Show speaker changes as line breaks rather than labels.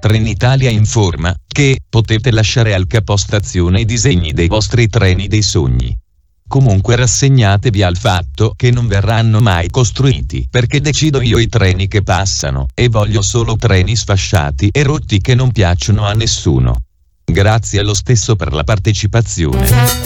Trenitalia informa che potete lasciare al capostazione i disegni dei vostri treni dei sogni. Comunque rassegnatevi al fatto che non verranno mai costruiti, perché decido io i treni che passano, e voglio solo treni sfasciati e rotti che non piacciono a nessuno. Grazie lo stesso per la partecipazione.